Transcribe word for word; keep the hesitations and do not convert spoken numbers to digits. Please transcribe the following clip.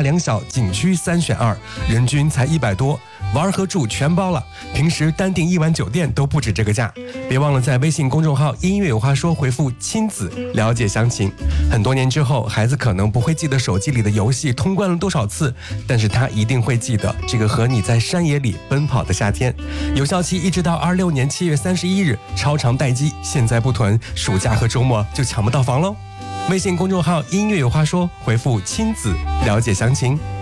大两小，景区三选二，人均才一百多，玩和住全包了。平时单订一晚酒店都不止这个价。别忘了在微信公众号音乐有话说回复亲子了解详情。很多年之后，孩子可能不会记得手机里的游戏通关了多少次，但是他一定会记得这个和你在山野里奔跑的夏天。有效期一直到二六年七月三十一日，超长待机，现在不囤，暑假和周末就抢不到房喽。微信公众号音乐有话说回复亲子了解详情。